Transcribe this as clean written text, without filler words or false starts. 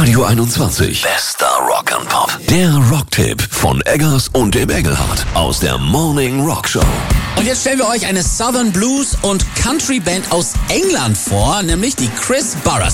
Radio 21. Bester Rock and Pop. Der Rocktipp von Eggers und dem Engelhardt aus der Morning Rock Show. Und jetzt stellen wir euch eine Southern Blues und Country Band aus England vor, nämlich die Chris Burres.